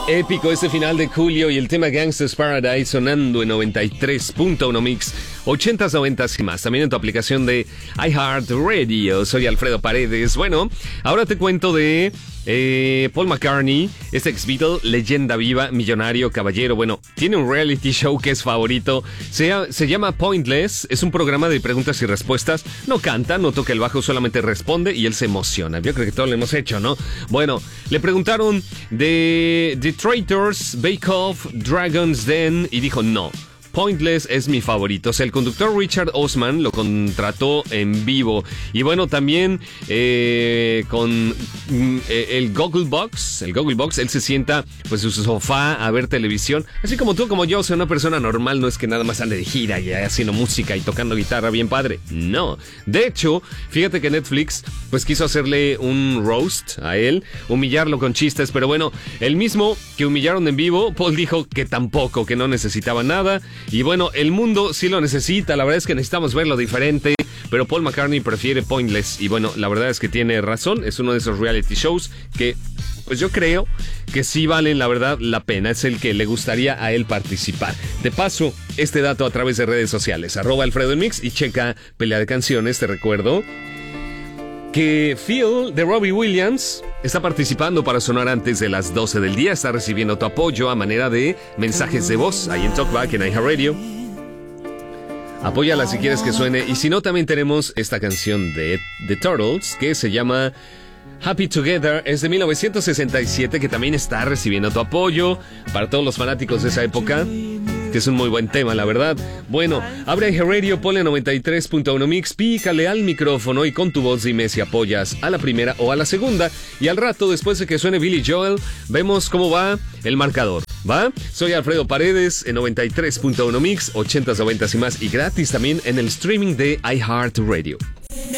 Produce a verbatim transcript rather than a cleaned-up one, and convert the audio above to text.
Épico este final de Julio y el tema Gangsta's Paradise sonando en noventa y tres punto uno Mix, ochentas, noventas y más. También en tu aplicación de iHeartRadio. Soy Alfredo Paredes. Bueno, ahora te cuento de eh, Paul McCartney, este ex Beatle, leyenda viva, millonario, caballero. Bueno, tiene un reality show que es favorito. Se, se llama Pointless. Es un programa de preguntas y respuestas. No canta, no toca el bajo, solamente responde y él se emociona. Yo creo que todo lo hemos hecho, ¿no? Bueno, le preguntaron de The Traitors, Bake Off, Dragon's Den y dijo no. Pointless es mi favorito. O sea, el conductor Richard Osman lo contrató en vivo. Y bueno, también eh, con eh, el Google Box, el Google Box, él se sienta pues en su sofá a ver televisión. Así como tú, como yo, o sea, una persona normal no es que nada más ande de gira y haciendo música y tocando guitarra bien padre. No. De hecho, fíjate que Netflix pues quiso hacerle un roast a él, humillarlo con chistes. Pero bueno, el mismo que humillaron en vivo, Paul dijo que tampoco, que no necesitaba nada. Y bueno, el mundo sí lo necesita, la verdad es que necesitamos verlo diferente, pero Paul McCartney prefiere Pointless. Y bueno, la verdad es que tiene razón, es uno de esos reality shows que pues yo creo que sí valen la verdad la pena, es el que le gustaría a él participar. Te paso este dato a través de redes sociales, arroba Alfredo en Mix y checa Pelea de Canciones. Te recuerdo que Phil de Robbie Williams está participando para sonar antes de las doce del día. Está recibiendo tu apoyo a manera de mensajes de voz ahí en Talkback en iHeartRadio. Apóyala si quieres que suene. Y si no, también tenemos esta canción de The Turtles que se llama Happy Together. Es de mil novecientos sesenta y siete, que también está recibiendo tu apoyo para todos los fanáticos de esa época, que es un muy buen tema, la verdad. Bueno, abre iHeartRadio, ponle noventa y tres punto uno Mix, pícale al micrófono y con tu voz dime si apoyas a la primera o a la segunda. Y al rato, después de que suene Billy Joel, vemos cómo va el marcador, ¿va? Soy Alfredo Paredes en noventa y tres punto uno Mix, ochentas, noventas y más, y gratis también en el streaming de iHeartRadio.